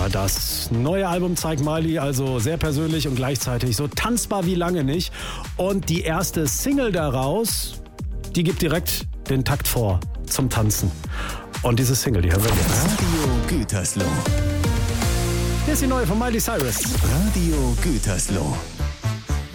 Ja, das neue Album zeigt Miley also sehr persönlich und gleichzeitig so tanzbar wie lange nicht. Und die erste Single daraus, die gibt direkt den Takt vor zum Tanzen. Und diese Single, die hören wir jetzt. Radio Gütersloh. Hier ist die neue von Miley Cyrus. Radio Gütersloh.